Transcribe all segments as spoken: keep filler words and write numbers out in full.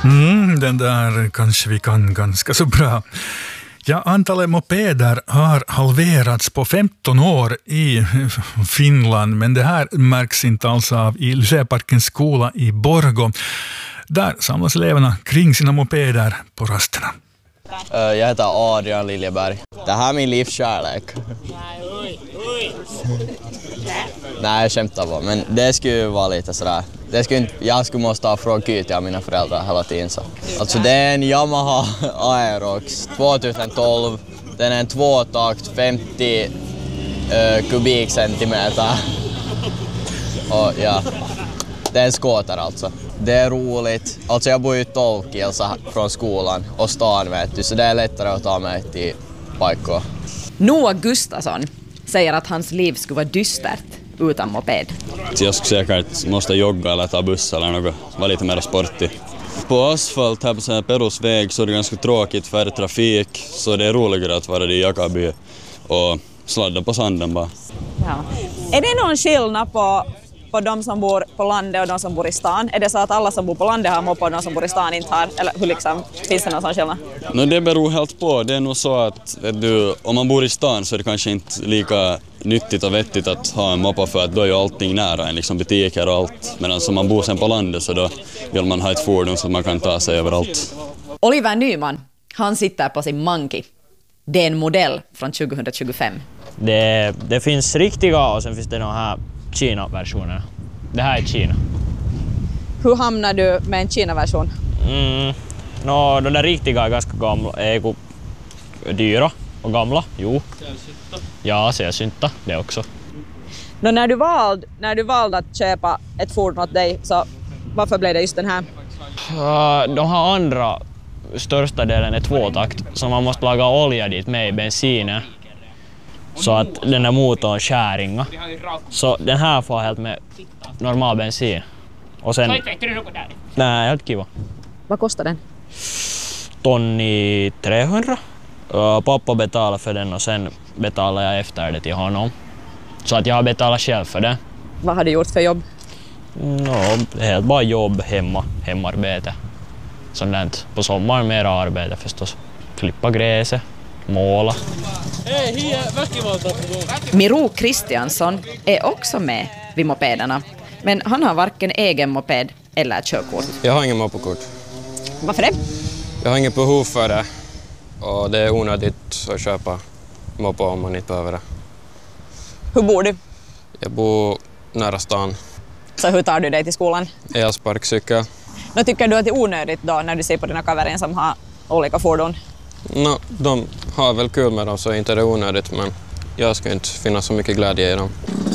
Mm, den där kanske vi kan ganska så bra. Ja, antalet mopeder har halverats på femton år i Finland, men det här märks inte alls av i Lyseparkens skola i Borgå. Där samlas eleverna kring sina mopeder på rasterna. Jag heter Adrian Liljeberg. Det här är min livskärlek. Nej, jag skämtar bara, men det skulle vara lite sådär. Det skulle inte, jag skulle måste ha från Kytia av mina föräldrar hela tiden. Så. Alltså det är en Yamaha Aerox tjugohundratolv. Den är en tvåtakt femtio uh, kubikcentimeter. Och ja, det är en skåter alltså. Det är roligt. Alltså jag bor ju tolv kilsa från skolan och stan vet du, så det är lättare att ta mig till paikkoa. Noah Gustafsson säger att hans liv skulle vara dystert utan moped. Jag skulle säkert måste jogga eller ta buss eller något, vara lite mer sportig. På asfalt här på sån här perusväg så är det ganska tråkigt för trafik, så det är roligare att vara i Jakaby och sladda på sanden bara. Ja. Är det någon skillnad på, på de som bor på landet och de som bor i stan? Är det så att alla som bor på landet har moppe och de som bor i stan inte har? Eller hur liksom, finns det någon sån skillnad? No, det beror helt på. Det är nog så att du, om man bor i stan så är det kanske inte lika nyttigt och vettigt att ha en moppa för att då är ju allting nära en, liksom butiker och allt. Medan som man bor sen på landet så då vill man ha ett fordon så att man kan ta sig överallt. Oliver Nyman, han sitter på sin Monkey. Det är en modell från tjugohundratjugofem. Det, det finns riktiga och sen finns det de här Kina-versionerna. Det här är Kina. Hur hamnar du med en Kina-version? Mm, no, de där riktiga är ganska gamla, är dyra och gamla, jo. Ja, sällsynta det också. No, när, du valde, när du valde att köpa ett fordon åt dig, så varför blev det just den här? Uh, de här andra, största delen är tvåtakt, så man måste laga olja dit med i bensinen. Så att den där motorn skär inga. Så den här får helt med normal bensin. Och sen... Nej, helt kiva. Vad kostar den? Tonni trehundra. Pappa betalar för den och sen betalar jag efter det till honom. Så att jag har betalat själv för det. Vad har du gjort för jobb? No, helt bara jobb, hemma, hemarbete. Sådant. På sommaren mera arbete förstås. Klippa gräset, måla. Miro Kristiansson är också med vid mopederna, men han har varken egen moped eller körkort. Jag har ingen moppekort. Varför det? Jag har inget behov för det och det är onödigt att köpa moppe om man inte behöver det. Hur bor du? Jag bor nära stan. Så hur tar du dig till skolan? Jag sparkcykel. Då tycker du att det är onödigt då när du ser på dina kaverin som har olika fordon? No, de har väl kul med dem så inte det är onödigt, men jag ska inte finna så mycket glädje i dem.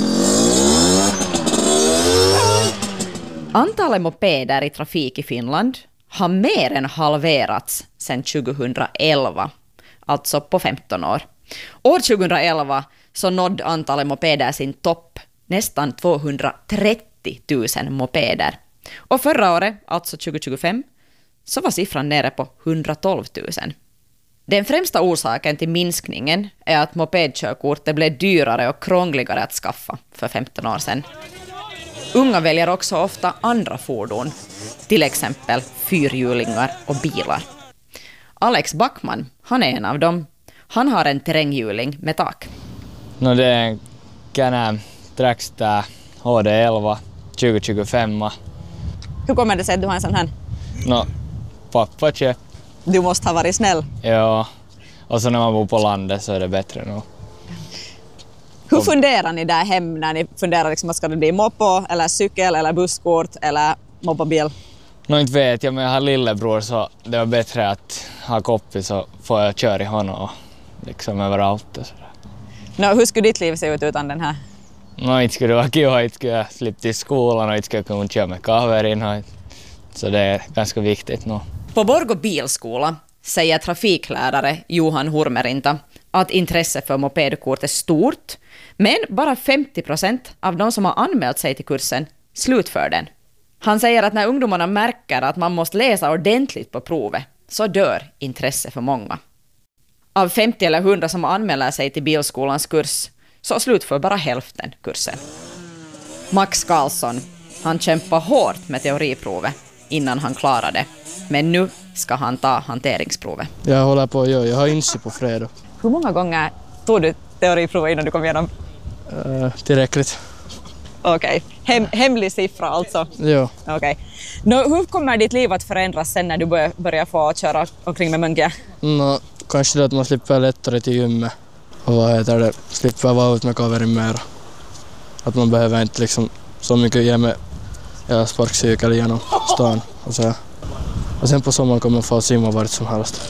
Antalet mopeder i trafik i Finland har mer än halverats sedan tjugohundraelva, alltså på femton år. År tjugohundraelva så nådde antalet mopeder sin topp, nästan tvåhundratrettio tusen mopeder. Och förra året, alltså tjugotjugofem, så var siffran nere på hundratolv tusen. Den främsta orsaken till minskningen är att mopedkörkortet blev dyrare och krångligare att skaffa för femton år sedan. Unga väljer också ofta andra fordon, till exempel fyrhjulingar och bilar. Alex Backman, han är en av dem. Han har en terränghjuling med tak. No, det är en Can-Am Trackstar H D elva tjugotjugofem. Hur kommer det sig att du har en sån här? No, pappa köp. Du måste ha varit snäll. Ja, och så när man bor på landet så är det bättre nog. Hur funderar ni där hem när ni funderar liksom att ska det bli moppo eller cykel eller busskort eller moppabil? Nå, inte vet jag, men jag har lillebror så det var bättre att ha kompis så får jag köra i honom och liksom överallt och sådär. No, hur skulle ditt liv se ut utan den här? No, inte skulle det vara kiva, inte skulle jag slippa till skolan och inte skulle jag kunna köra med kaverin. Så det är ganska viktigt nu. På Borgå bilskola säger trafiklärare Johan Hurmerinta att intresse för mopedkort är stort, men bara femtio procent av de som har anmält sig till kursen slutför den. Han säger att när ungdomarna märker att man måste läsa ordentligt på provet så dör intresse för många. Av femtio eller hundra som anmäler sig till bilskolans kurs så slutför bara hälften kursen. Max Karlsson, han kämpar hårt med teoriprovet innan han klarade det. Men nu ska han ta hanteringsprovet. Jag håller på att göra, jag har inse på fredag. Hur många gånger tog du teoriprovet innan du kom igenom? Uh, tillräckligt. Okej, okay. Hem, hemlig siffra alltså? Ja. Okej. Okay. No, hur kommer ditt liv att förändras sen när du börjar, börjar få köra omkring med mönkia? No, kanske det att man slipper lättare till gymmet. Och vad heter det, slipper vara ut med kaverin mer. Att man behöver inte liksom så mycket ge med ja, sparkcykel genom stan och så. Och sen på sommaren kommer man få simma vart som helst.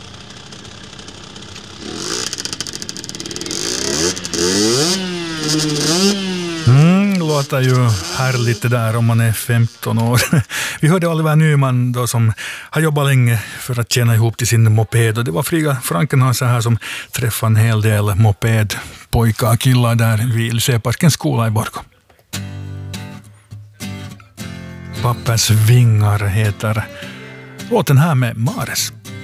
Mm, låter ju härligt det där om man är femton år. Vi hörde Oliver Nyman då som har jobbat länge för att tjäna ihop till sin moped. Och det var Friga Frankenhansson här som träffade en hel del mopedpojkar och killar där vid Lycéparkens skola i Borgå. Pappers vingar heter låten här med Mares.